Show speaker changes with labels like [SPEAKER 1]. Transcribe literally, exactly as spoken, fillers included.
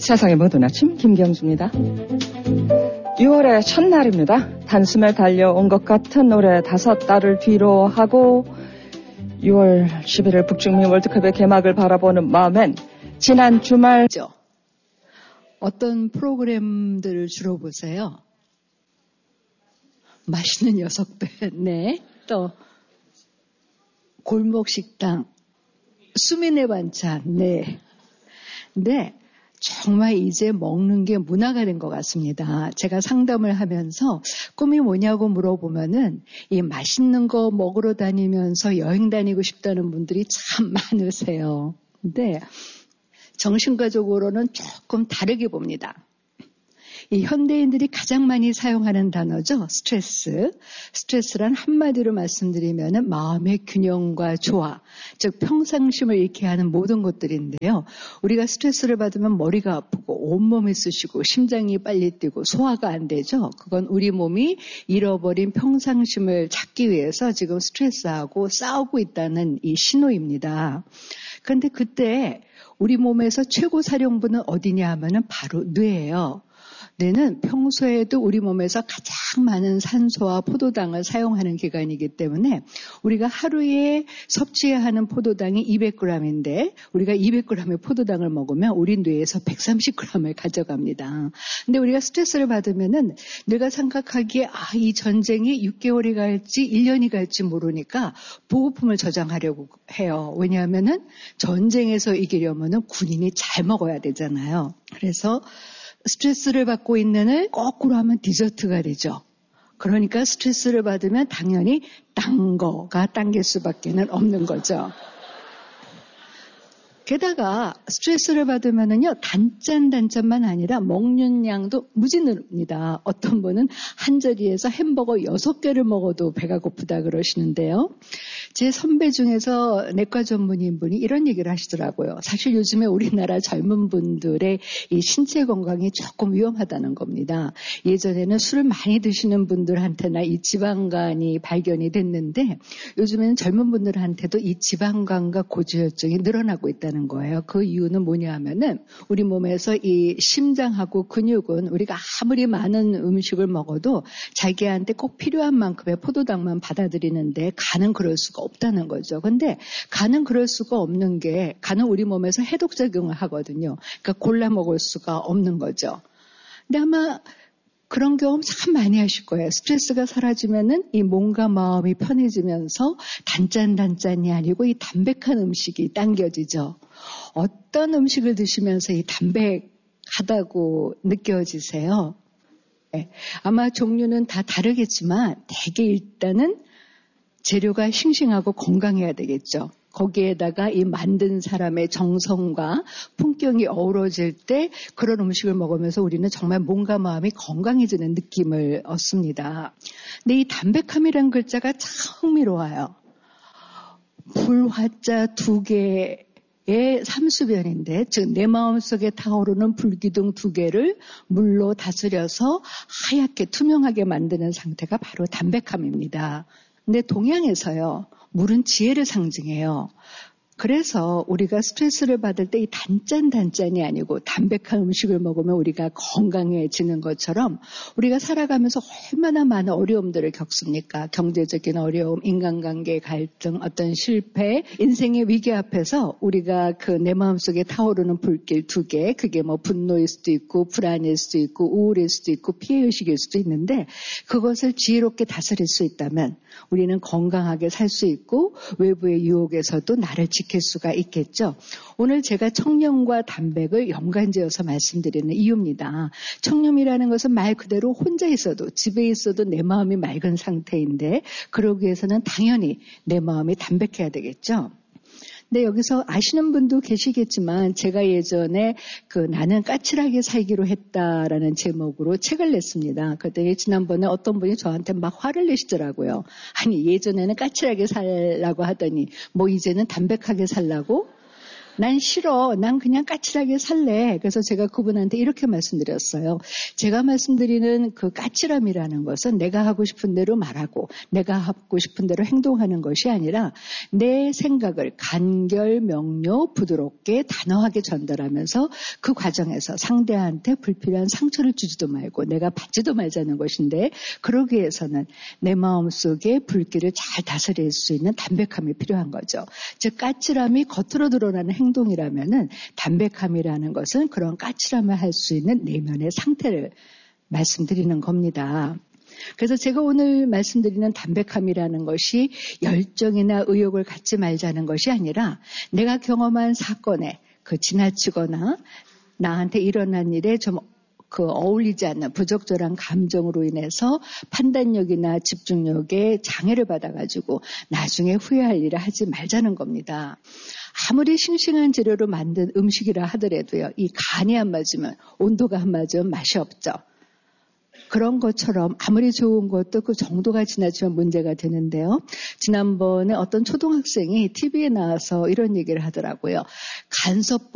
[SPEAKER 1] 세상의 모든 아침 김경수입니다. 유월의 첫날입니다. 단숨에 달려온 것 같은 올해 다섯 달을 뒤로 하고 유월 십일일 북중미 월드컵의 개막을 바라보는 마음엔 지난 주말
[SPEAKER 2] 어떤 프로그램들을 주로 보세요? 맛있는 녀석들, 네. 또 골목 식당, 수민의 반찬, 네. 네. 정말 이제 먹는 게 문화가 된 것 같습니다. 제가 상담을 하면서 꿈이 뭐냐고 물어보면은 이 맛있는 거 먹으러 다니면서 여행 다니고 싶다는 분들이 참 많으세요. 근데 정신과적으로는 조금 다르게 봅니다. 이 현대인들이 가장 많이 사용하는 단어죠. 스트레스. 스트레스란 한마디로 말씀드리면은 마음의 균형과 조화, 즉 평상심을 잃게 하는 모든 것들인데요. 우리가 스트레스를 받으면 머리가 아프고 온몸이 쑤시고 심장이 빨리 뛰고 소화가 안 되죠. 그건 우리 몸이 잃어버린 평상심을 찾기 위해서 지금 스트레스하고 싸우고 있다는 이 신호입니다. 그런데 그때 우리 몸에서 최고 사령부는 어디냐 하면은 바로 뇌예요. 뇌는 평소에도 우리 몸에서 가장 많은 산소와 포도당을 사용하는 기관이기 때문에 우리가 하루에 섭취해야 하는 포도당이 이백 그램인데 우리가 이백 그램의 포도당을 먹으면 우리 뇌에서 백삼십 그램을 가져갑니다. 근데 우리가 스트레스를 받으면은 뇌가 생각하기에 아, 이 전쟁이 육 개월이 갈지 일 년이 갈지 모르니까 보급품을 저장하려고 해요. 왜냐하면은 전쟁에서 이기려면은 군인이 잘 먹어야 되잖아요. 그래서 스트레스를 받고 있는 을 거꾸로 하면 디저트가 되죠. 그러니까 스트레스를 받으면 당연히 딴 거가 당길 수밖에는 없는 거죠. 게다가 스트레스를 받으면은요, 단짠 단짠만 아니라 먹는 양도 무지 늡니다. 어떤 분은 한 자리에서 햄버거 여섯 개를 먹어도 배가 고프다 그러시는데요. 제 선배 중에서 내과 전문의인 분이 이런 얘기를 하시더라고요. 사실 요즘에 우리나라 젊은 분들의 이 신체 건강이 조금 위험하다는 겁니다. 예전에는 술을 많이 드시는 분들한테나 이 지방간이 발견이 됐는데 요즘에는 젊은 분들한테도 이 지방간과 고지혈증이 늘어나고 있다는 거예요. 그 이유는 뭐냐 하면은 우리 몸에서 이 심장하고 근육은 우리가 아무리 많은 음식을 먹어도 자기한테 꼭 필요한 만큼의 포도당만 받아들이는데 간은 그럴 수가 없다는 거죠. 근데 간은 그럴 수가 없는 게 간은 우리 몸에서 해독작용을 하거든요. 그러니까 골라 먹을 수가 없는 거죠. 근데 아마 그런 경험 참 많이 하실 거예요. 스트레스가 사라지면은 이 몸과 마음이 편해지면서 단짠단짠이 아니고 이 담백한 음식이 당겨지죠. 어떤 음식을 드시면서 이 담백하다고 느껴지세요? 네. 아마 종류는 다 다르겠지만 대개 일단은 재료가 싱싱하고 건강해야 되겠죠. 거기에다가 이 만든 사람의 정성과 품격이 어우러질 때 그런 음식을 먹으면서 우리는 정말 몸과 마음이 건강해지는 느낌을 얻습니다. 근데 이 담백함이라는 글자가 참 흥미로워요. 불화자 두 개의 삼수변인데, 즉 내 마음속에 타오르는 불기둥 두 개를 물로 다스려서 하얗게 투명하게 만드는 상태가 바로 담백함입니다. 근데 동양에서요, 물은 지혜를 상징해요. 그래서 우리가 스트레스를 받을 때 이 단짠 단짠이 아니고 담백한 음식을 먹으면 우리가 건강해지는 것처럼 우리가 살아가면서 얼마나 많은 어려움들을 겪습니까? 경제적인 어려움, 인간관계 갈등, 어떤 실패, 인생의 위기 앞에서 우리가 그 내 마음속에 타오르는 불길 두 개, 그게 뭐 분노일 수도 있고 불안일 수도 있고 우울일 수도 있고 피해의식일 수도 있는데 그것을 지혜롭게 다스릴 수 있다면 우리는 건강하게 살 수 있고 외부의 유혹에서도 나를 지킬 수가 있겠죠. 오늘 제가 청렴과 담백을 연관지어서 말씀드리는 이유입니다. 청렴이라는 것은 말 그대로 혼자 있어도 집에 있어도 내 마음이 맑은 상태인데 그러기 위해서는 당연히 내 마음이 담백해야 되겠죠. 근데 여기서 아시는 분도 계시겠지만 제가 예전에 그 나는 까칠하게 살기로 했다라는 제목으로 책을 냈습니다. 그랬더니 지난번에 어떤 분이 저한테 막 화를 내시더라고요. 아니 예전에는 까칠하게 살라고 하더니 뭐 이제는 담백하게 살라고? 난 싫어. 난 그냥 까칠하게 살래. 그래서 제가 그분한테 이렇게 말씀드렸어요. 제가 말씀드리는 그 까칠함이라는 것은 내가 하고 싶은 대로 말하고 내가 하고 싶은 대로 행동하는 것이 아니라 내 생각을 간결, 명료, 부드럽게 단호하게 전달하면서 그 과정에서 상대한테 불필요한 상처를 주지도 말고 내가 받지도 말자는 것인데, 그러기 위해서는 내 마음속에 불길을 잘 다스릴 수 있는 담백함이 필요한 거죠. 즉 까칠함이 겉으로 드러나는 행동이라면은 담백함이라는 것은 그런 까칠함을 할 수 있는 내면의 상태를 말씀드리는 겁니다. 그래서 제가 오늘 말씀드리는 담백함이라는 것이 열정이나 의욕을 갖지 말자는 것이 아니라 내가 경험한 사건에 그 지나치거나 나한테 일어난 일에 좀 그 어울리지 않는 부적절한 감정으로 인해서 판단력이나 집중력에 장애를 받아가지고 나중에 후회할 일을 하지 말자는 겁니다. 아무리 싱싱한 재료로 만든 음식이라 하더라도요, 이 간이 안 맞으면, 온도가 안 맞으면 맛이 없죠. 그런 것처럼 아무리 좋은 것도 그 정도가 지나치면 문제가 되는데요. 지난번에 어떤 초등학생이 티비에 나와서 이런 얘기를 하더라고요. 간섭